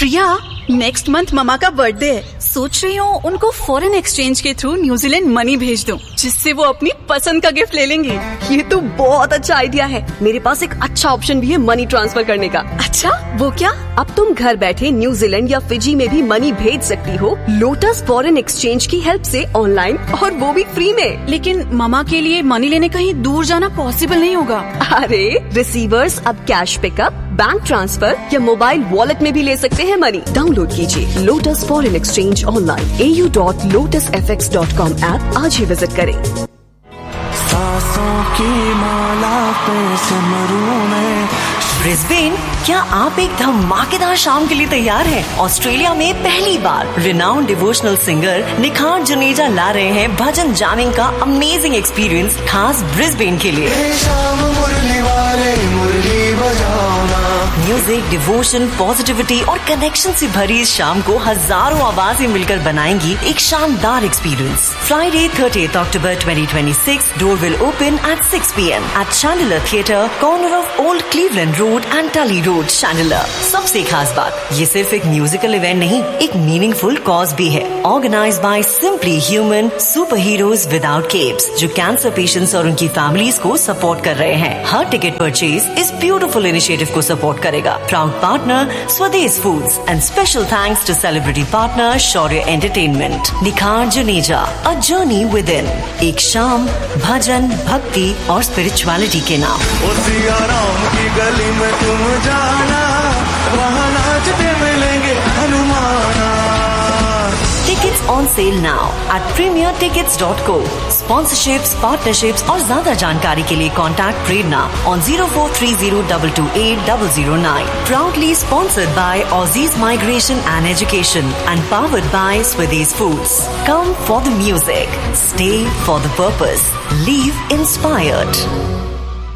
प्रिया, next month mama का birthday है। सोच रही हूँ उनको फॉरेन एक्सचेंज के थ्रू न्यूजीलैंड मनी भेज दूँ, जिससे वो अपनी पसंद का गिफ्ट ले लेंगे। ये तो बहुत अच्छा आइडिया है। मेरे पास एक अच्छा ऑप्शन भी है मनी ट्रांसफर करने का। अच्छा, वो क्या? अब तुम घर बैठे न्यूजीलैंड या फिजी में भी मनी भेज सकती हो लोटस फॉरेन एक्सचेंज की हेल्प से ऑनलाइन, और वो भी फ्री में। लेकिन ममा के लिए मनी लेने कहीं दूर जाना पॉसिबल नहीं होगा। अरे रिसीवर्स अब कैश पिकअप, बैंक ट्रांसफर या मोबाइल वॉलेट में भी ले सकते हैं मनी। डाउनलोड कीजिए lotus foreign exchange online au.lotusfx.com app आज ही विजिट करें। सांसों की माला पे सिमरूं में। ब्रिस्बेन, क्या आप एक धमाकेदार शाम के लिए तैयार हैं? ऑस्ट्रेलिया में पहली बार रिनाउंड डिवोशनल सिंगर निखार जुनेजा ला रहे हैं भजन जैमिंग का अमेजिंग एक्सपीरियंस खास ब्रिस्बेन के लिए। मुरली वाले मुरली बजाना। म्यूजिक, डिवोशन, पॉजिटिविटी और कनेक्शन से भरी इस शाम को हजारों आवाजें मिलकर बनाएंगी एक शानदार experience. Friday 30 October 2026, door will open at 6 PM eight Chandler theatre, corner of old Cleveland road and टली रोड, शैंडलर। सबसे खास बात, ये सिर्फ एक म्यूजिकल इवेंट नहीं, एक मीनिंगफुल कॉज भी है। Organise by simply human super heroes without keeps, जो कैंसर पेशेंट्स और उनकी फैमिलीज को सपोर्ट कर रहे हैं। हर टिकट परचेज इस ब्यूटीफुल इनिशिएटिव को सपोर्ट करेगा। प्राउड पार्टनर स्वदेश foods and special thanks to celebrity partner Shaurya entertainment. निखार Juneja, a journey with in. एक शाम भजन, भक्ति और स्पिरिचुअलिटी के नाम। सिया राम की गली में तुम जाना, वहाँ नाचते मिलेंगे हनुमाना। Tickets on sale now at premiertickets.co. Sponsorships, partnerships और ज्यादा जानकारी के लिए contact Prerna on 0430228009. Proudly sponsored by Aussies Migration and Education and powered by Swedish Foods. Come for the music, stay for the purpose, leave inspired.